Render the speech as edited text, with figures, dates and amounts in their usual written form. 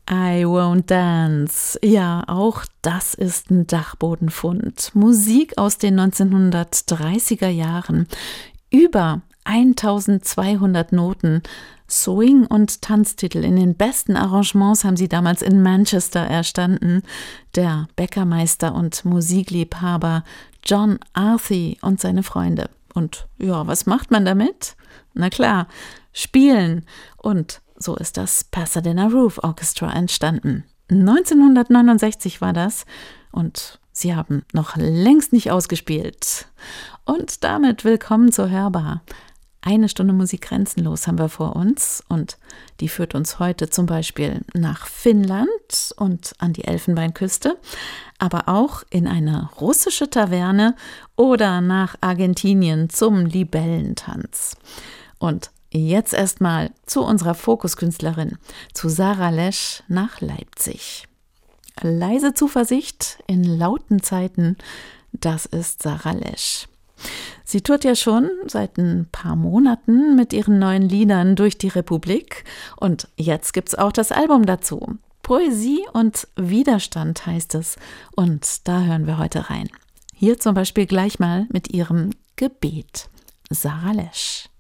I Won't Dance. Ja, auch das ist ein Dachbodenfund. Musik aus den 1930er Jahren. Über 1200 Noten. Swing- und Tanztitel in den besten Arrangements haben sie damals in Manchester erstanden. Der Bäckermeister und Musikliebhaber John Arthey und seine Freunde. Und ja, was macht man damit? Na klar, spielen. Und so ist das Pasadena Roof Orchestra entstanden. 1969 war das und sie haben noch längst nicht ausgespielt. Und damit willkommen zur Hörbar. 1 Stunde Musik grenzenlos haben wir vor uns und die führt uns heute zum Beispiel nach Finnland und an die Elfenbeinküste, aber auch in eine russische Taverne oder nach Argentinien zum Libellentanz. Und jetzt erstmal zu unserer Fokuskünstlerin, zu Sarah Lesch nach Leipzig. Leise Zuversicht in lauten Zeiten, das ist Sarah Lesch. Sie tourt ja schon seit ein paar Monaten mit ihren neuen Liedern durch die Republik und jetzt gibt's auch das Album dazu. Poesie und Widerstand heißt es und da hören wir heute rein. Hier zum Beispiel gleich mal mit ihrem Gebet. Sarah Lesch.